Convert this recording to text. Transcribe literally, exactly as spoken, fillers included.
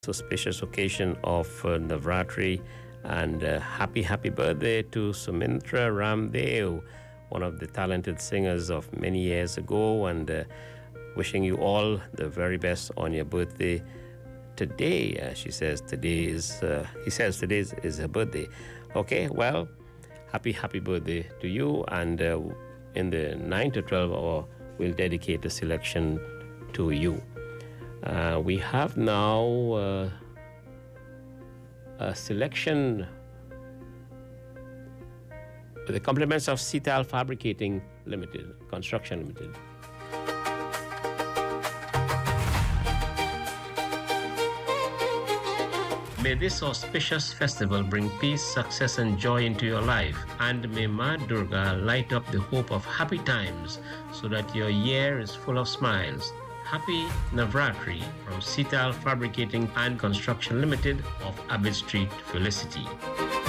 auspicious occasion of uh, Navratri, and uh, happy, happy birthday to Sumintra Ramdeo, one of the talented singers of many years ago, and uh, wishing you all the very best on your birthday today. Uh, she says today is, uh, he says today is, is her birthday. Okay, well, happy, happy birthday to you, and uh, in the nine to twelve hour, we'll dedicate the selection to you. Uh, we have now uh, a selection with the compliments of Cital Fabricating Limited, Construction Limited. May this auspicious festival bring peace, success, and joy into your life, and may Ma Durga light up the hope of happy times so that your year is full of smiles. Happy Navratri from Cital Fabricating and Construction Limited of Abbott Street, Felicity.